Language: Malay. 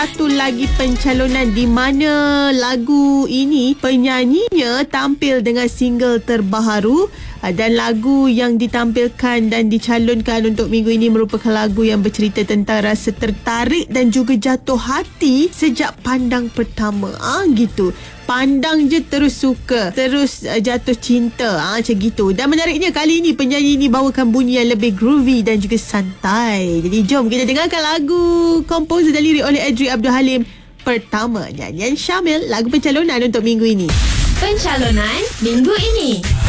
satu lagi pencalonan di mana lagu ini penyanyinya tampil dengan single terbaharu dan lagu yang ditampilkan dan dicalonkan untuk minggu ini merupakan lagu yang bercerita tentang rasa tertarik dan juga jatuh hati sejak pandang pertama. Gitu. Pandang je terus suka, terus jatuh cinta, macam gitu. Dan menariknya kali ini penyanyi ini bawakan bunyi yang lebih groovy dan juga santai. Jadi jom kita dengarkan lagu komposer dan lirik oleh Adri Abdul Halim, Pertama, nyanyian Syamil, lagu pencalonan untuk minggu ini. Pencalonan minggu ini.